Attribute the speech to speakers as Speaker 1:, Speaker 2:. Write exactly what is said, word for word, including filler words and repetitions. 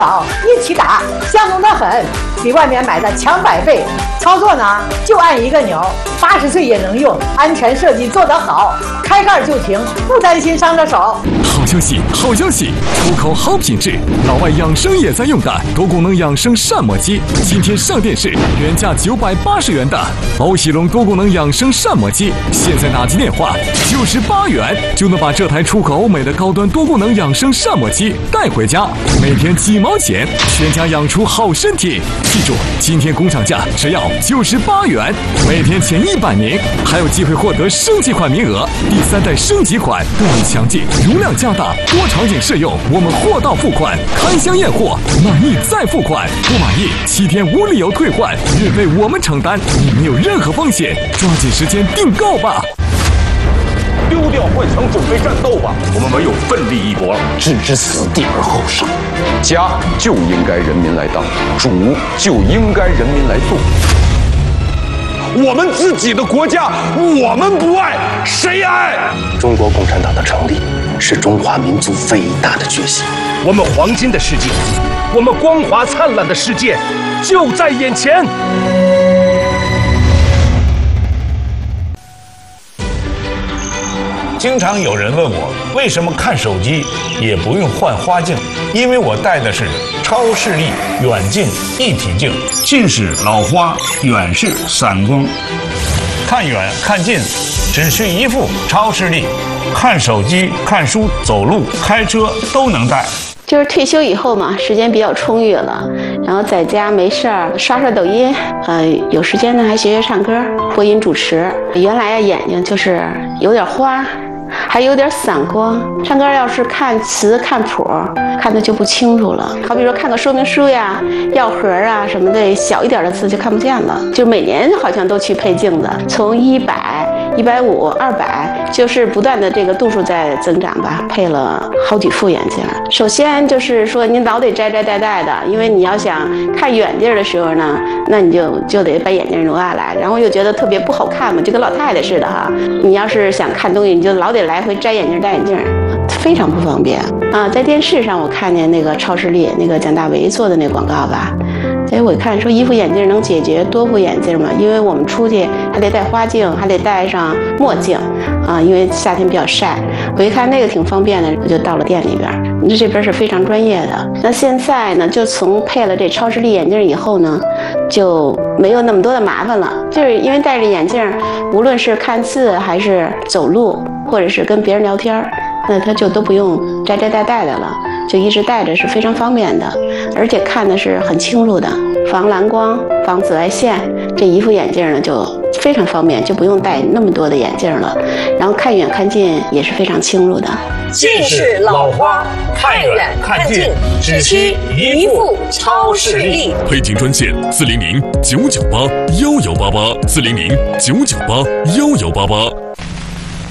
Speaker 1: 宝一起打，相中的很，比外面买的强百倍。操作呢，就按一个钮，八十岁也能用，安全设计做得好，开盖就停，不担心伤着手。
Speaker 2: 好消息，好消息！出口好品质，老外养生也在用的多功能养生膳魔机，今天上电视，原价九百八十元的欧喜龙多功能养生膳魔机，现在打进电话，九十八元就能把这台出口欧美的高端多功能养生膳魔机带回家，每天几毛钱，全家养出好身体。记住，今天工厂价只要九十八元，每天前一百名还有机会获得升级款名额。第三代升级款动力强劲，容量加大，多场景适用。我们货到付款，开箱验货，满意再付款，不满意七天无理由退换，运费我们承担，你没有任何风险，抓紧时间订购吧。
Speaker 3: 丢掉幻想，准备战斗吧！我们唯有奋力一搏，置之死地而后生。家就应该人民来当，主就应该人民来做。我们自己的国家，我们不爱，谁爱？
Speaker 4: 中国共产党的成立，是中华民族伟大的决心。
Speaker 5: 我们黄金的世界，我们光华灿烂的世界，就在眼前。
Speaker 6: 经常有人问我，为什么看手机也不用换花镜？因为我戴的是超视力远近一体镜，近视老花，远视散光。看远看近，只需一副超视力，看手机、看书、走路、开车都能戴。
Speaker 7: 就是退休以后嘛，时间比较充裕了，然后在家没事儿刷刷抖音，呃，有时间呢还学学唱歌、播音主持。原来呀眼睛就是有点花，还有点散光，唱歌要是看词看谱，看的就不清楚了。好比说看个说明书呀、药盒啊什么的，小一点的字就看不见了。就每年好像都去配镜子，从一百、一百五、二百，就是不断的这个度数在增长吧。配了好几副眼镜。首先就是说你老得摘摘戴戴的，因为你要想看远地儿的时候呢，那你就就得把眼镜挪下来，然后又觉得特别不好看嘛，就跟老太太似的哈。你要是想看东西，你就老得来回摘眼镜戴眼镜，非常不方便啊。在电视上我看见那个超视力那个蒋大为做的那广告吧，哎，我看说一副眼镜能解决多副眼镜嘛，因为我们出去还得戴花镜，还得戴上墨镜啊，因为夏天比较晒。我一看那个挺方便的，我就到了店里边。那这边是非常专业的。那现在呢，就从配了这超视力眼镜以后呢，就没有那么多的麻烦了。就是因为戴着眼镜，无论是看字还是走路，或者是跟别人聊天，那他就都不用摘摘戴戴的了，就一直戴着是非常方便的，而且看的是很清楚的，防蓝光、防紫外线。这一副眼镜呢就非常方便，就不用戴那么多的眼镜了，然后看远看近也是非常清楚的。
Speaker 8: 近视老花，看远看近，只需一副超视力。
Speaker 2: 配镜专线：四零零九九八幺幺八八，四零零九九八幺幺八八。